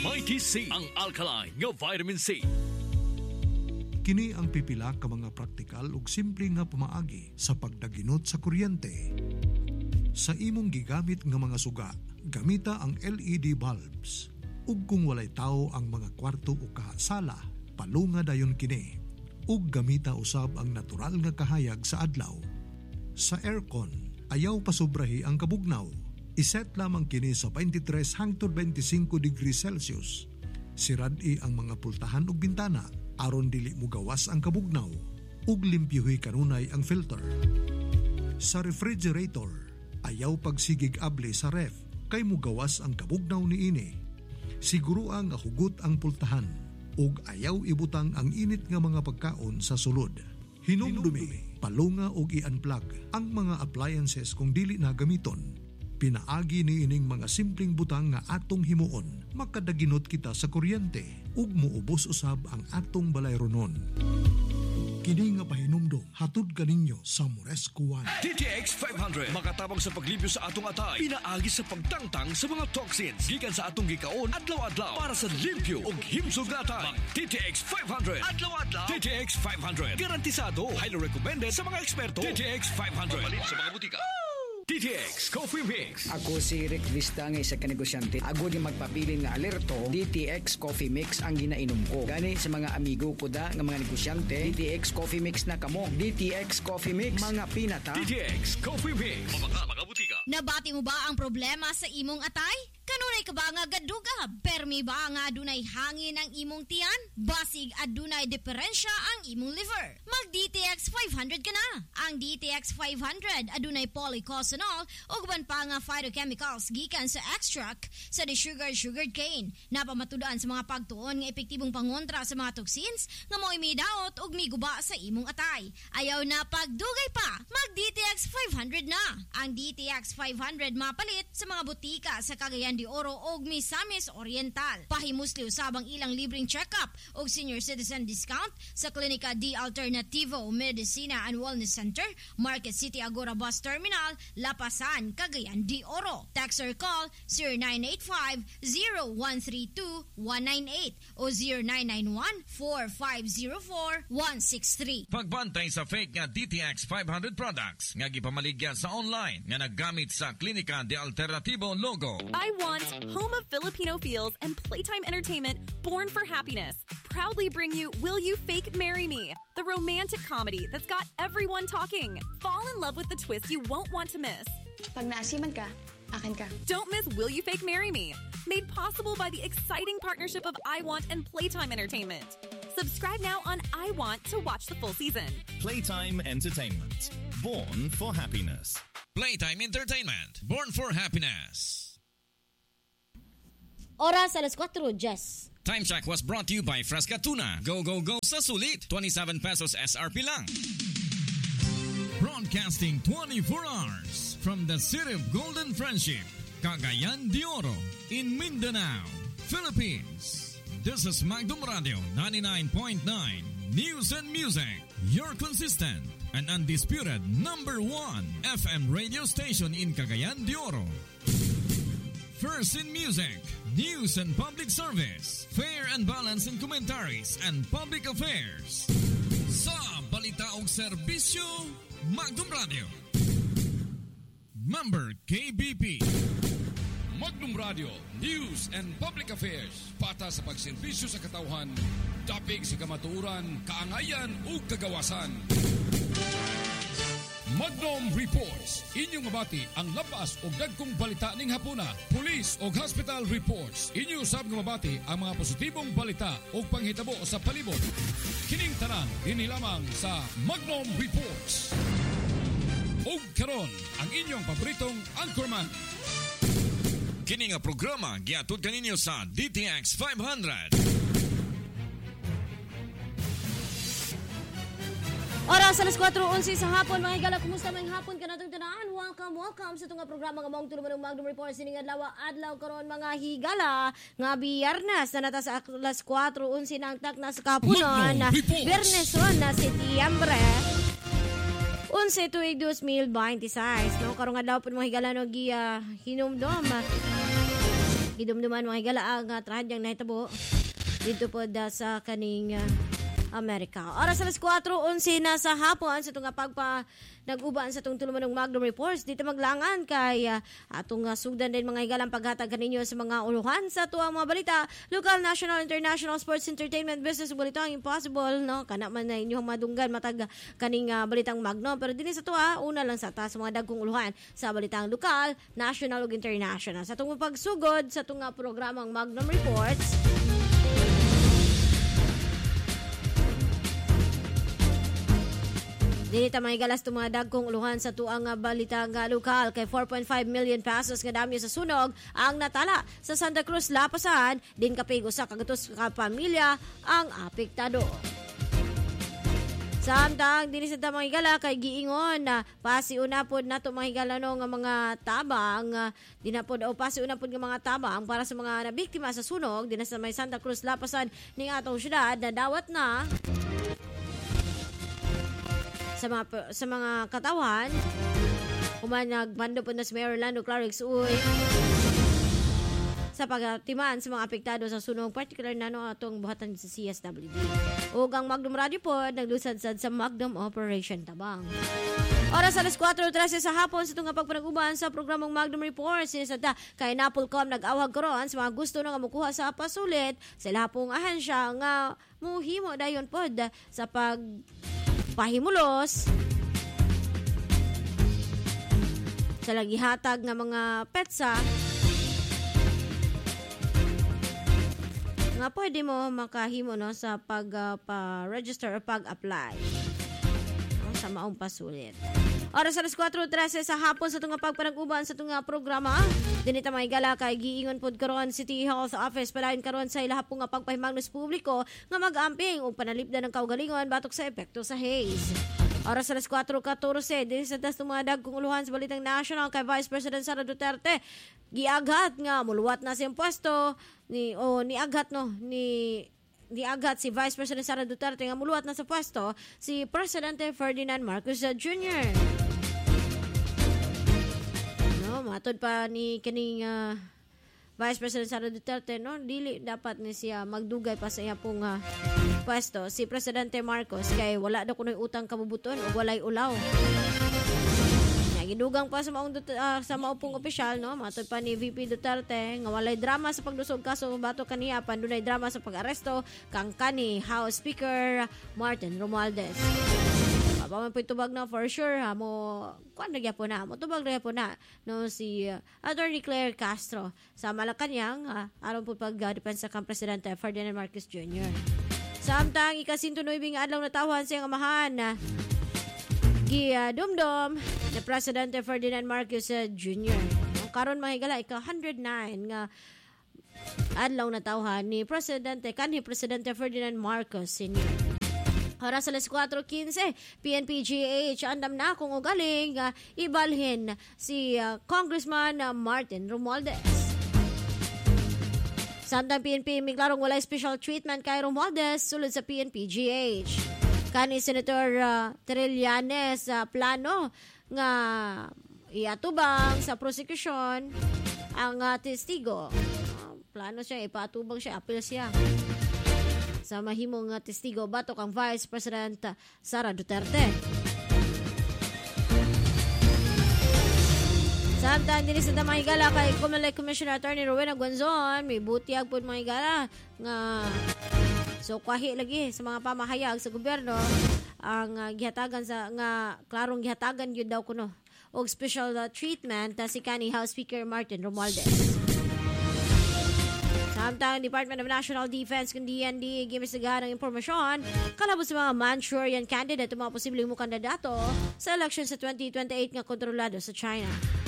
Mighty C, ang alkaline nga vitamin C. Kini ang pipila ka mga praktikal ug simple nga pamaagi sa pagdaginot sa kuryente. Sa imong gigamit nga mga suga, gamita ang LED bulbs. Ug kung walay tao ang mga kwarto o sala, palunga dayon kini. Ug gamita usab ang natural nga kahayag sa adlaw. Sa aircon, ayaw pasubrahi ang kabugnaw. Iset lamang kini sa 23 hangtod 25 degrees Celsius. Sirad-i ang mga pultahan ug bintana aron dili mo gawas ang kabugnaw. Ug limpyuhi kanunay ang filter. Sa refrigerator, ayaw pagsigig abli sa ref kay mo gawas ang kabugnaw niini. Siguro ang hugot ang pultahan ug ayaw ibutang ang init nga mga pagkaon sa sulod. Hinumdumi, palunga ug i-unplug ang mga appliances kung dili na gamiton. Pinaagi niining mga simpleng butang nga atong himuon, makadaginot kita sa kuryente ug muubos usab ang atong balayronon. Kini nga pahinumdom hatod kaninyo sa Moresco One. DTX 500 makatabang sa paglibyo sa atong atay. Pinaagi sa pagtangtang sa mga toxins gikan sa atong gikaon adlaw-adlaw para sa limpyo ug himsog nga atay. DTX 500 adlaw-adlaw. DTX 500 garantisado, highly recommended sa mga eksperto. DTX 500 malit sa mga butika. DTX Coffee Mix. Ako si Rick Vista nga isa ka negosyante. Ako di magpapili nga alerto. DTX Coffee Mix ang ginainom ko. Gani sa mga amigo ko da nga mga negosyante, DTX Coffee Mix na kamo. DTX Coffee Mix, mga pinata. DTX Coffee Mix. Mga butika. Nabati mo ba ang problema sa imong atay? Kanunay ka ba nga gaduga? Permi ba nga adunay hangin ang imong tiyan? Basig adunay diferensya ang imong liver? Mag DTX 500 ka na. Ang DTX 500 adunay polycosanol ug uban pa nga phytochemicals gikan sa extract sa sugared cane. Napamatudan sa mga pagtuon nga epektibong pangontra sa mga toxins nga mo'y midaot ug miguba sa imong atay. Ayaw na pagdugay pa. Mag DTX 500 na. Ang DTX 500 mapalit sa mga butika sa Cagayan de Oro og Misamis Oriental. Pahimusli usabang ilang libreng check-up og senior citizen discount sa Klinika D Alternativo Medicina and Wellness Center, Market City Agora Bus Terminal, Lapasan, Cagayan de Oro. Text or call 0985-0132-198 o 0991-4504-163. Pagbantay sa fake nga DTX 500 products nga gipamaligya sa online nga naggamit sa Klinika de Alternativo logo. I Want, home of Filipino feels and playtime entertainment born for happiness, proudly bring you Will You Fake Marry Me, the romantic comedy that's got everyone talking. Fall in love with the twist you won't want to miss. Pag naasiman ka, akin ka. Don't miss Will You Fake Marry Me, made possible by the exciting partnership of I Want and Playtime Entertainment. Subscribe now on I Want to watch the full season. Playtime Entertainment, born for happiness. Playtime Entertainment, born for happiness. Oras alas 4, Jess. Time check was brought to you by Fresca Tuna. Go, go, go sa sulit. 27 pesos SRP lang. Broadcasting 24 hours from the City of Golden Friendship, Cagayan de Oro, in Mindanao, Philippines. This is Magdum Radio 99.9 News and Music, your consistent and undisputed number 1 FM radio station in Cagayan de Oro. First in music, news and public service, fair and balanced in commentaries and public affairs. Sa balita og serbisyo, Magdum Radio. Member KBP. Magdum Radio, news and public affairs. Pata sa pagserbisyo sa katawhan, dapig sa kamatuoran, kaangayan ug kagawasan. Magnum Reports, inyong mabati ang labas o dagkong balita ning hapuna. Police o hospital reports, inyo usab nga mabati ang mga positibong balita o panghitabo sa palibot. Kining tanan, dinhi lamang sa Magnum Reports. O karon, ang inyong paboritong anchorman. Kini nga programa giatud kaninyo sa DTX 500. Oras alas 4:11 sa hapon, mga higala. Kumusta may hapon ka natong tanaan? Welcome sa itong programa nga mong tulungan ng Magdum Report sining adlaw karon mga higala nga Biyernes na nata sa alas 4:11 nang tak na sa kapunon na Biyernes na Setyembre 11 tuig 2026 no karong adlaw pud mga higala no giya hinumdom Gidumduman mga higala ang trahadyang nahitabo dito po sa kaning Amerika. Oras alas 4:11 na sa hapon sa itong nag-uban sa itong tulumanong Magnum Reports. Dito maglangan kay atong sugdan din mga higalang paghatag kaninyo sa mga uluhan sa tuwang mga balita. Local, national, international, sports, entertainment, business, balita ang impossible. No? Kana man na inyong madunggan matag kaning balitang Magnum. Pero din sa tuwa, una lang sa taas mga dagkong uluhan sa balitang lokal, national, ug international. Sa itong pagsugod sa itong programang Magnum Reports, dinita may galas tumadag kong uluhan sa tuang balita nga lokal kay 4.5 million pesos nga dami sa sunog ang natala sa Santa Cruz, Lapasan. Din kapigo sa kagatos ka pamilya ang apektado. Samtang din sa mga higala kay giingon na pasiuna pod nato mga higala no nga mga tabang dinapod o pasiuna pod nga mga tabang para sa mga nabiktima sa sunog din sa may Santa Cruz, Lapasan ning atong syudad na dawat na sa mga katawan kuman nagbando po na si Mayor Orlando Clarix uy sa pagtiman sa mga apektado sa sunog, particular na atong buhatan sa CSWD. O ang Magnum Radio po naglusadsad sa Magnum Operation Tabang. Oras alas 4:13 sa hapon sa itong pagpanag-uban sa programang Magnum Report. Sinisada kay Napolcom nag-awag karon sa mga gusto na makuha sa pasulit sa lahapong ahensya nga muhimo dayon pod sa pahimulos sa lagihatag ng mga petsa nga pwede mo makahimo no sa pag-register o pag-apply sa maong pasulit. Oras alas 4:13 sa hapon sa itong pagpanag-uban sa itong programa. Dinita may gala kay giingon pod karon City Health Office palain karon sa ilahapong nga pagpahimangnos publiko nga mag-amping og panalipdan ng kaugalingon batok sa epekto sa haze. Oras alas 4:14 din sa tas tumadag kung uluhan sa balitang national kay Vice President Sara Duterte giaghat nga muluwat na siyang pwesto niaghat si Vice President Sara Duterte nga muluwat na sa pwesto si Presidente Ferdinand Marcos Jr. Matod pa ni kaning Vice President Sara Duterte dili dapat ni siya magdugay pa sa iya pong pwesto si Presidente Marcos kay wala daw kunoy utang kabubuton o walay ulaw. Gidugang pa sa maupong opisyal matod pa ni VP Duterte nga walay drama sa pagdusog kaso bato kaniya pandunay drama sa pag-aresto kang kani House Speaker Martin Romualdez. Paman po tubag na for sure mo tubag na po na si Attorney Claire Castro sa Malacanang aron po pag-depensa kang Presidente Ferdinand Marcos Jr. Samtang ika-109 nga adlaw natawan siyang amahan dumdum na Presidente Ferdinand Marcos Jr. Karon mahigala ika-109 nga adlaw natawhan ni Presidente Ferdinand Marcos Sr. Oras alas 4:15, PNP-GH andam na kung ugaling ibalhin si Congressman Martin Romualdez. Samtang PNP miglarong walay special treatment kay Romualdez sulod sa PNP-GH. Kani Senator Trillanes plano nga iatubang sa prosecution ang testigo. Plano siya ipatubang siya, apil siya sa mahimong testigo batok ang Vice President Sara Duterte. Samtang din sa mahigala kay Comelec Commissioner Attorney Rowena Guanzon, may butiag po mahigala nga so kwahi lagi sa mga pamahayag sa gobyerno ang gihatagan sa nga klarong gihatagan gyud daw kuno og special treatment si kanhi House Speaker Martin Romualdez. Samtang Department of National Defense kung DND gimisagahan ng impormasyon kalabot sa mga Manchurian candidate o mga posibleng mo kandidato sa election sa 2028 nga kontrolado sa China.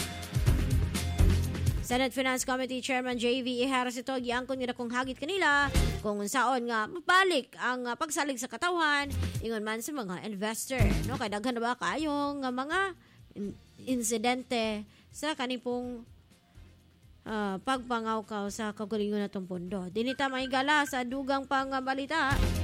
Senate Finance Committee Chairman J.V. Harris ito giangkon nga kung hagit kanila kung unsaon nga mabalik ang pagsalig sa katawhan ingon man sa mga investor. Kay daghan na ba kayong mga insidente sa kanipong pagpangawkaw sa kaugalingon natong pondo. Dinita mahigala sa dugang pang balita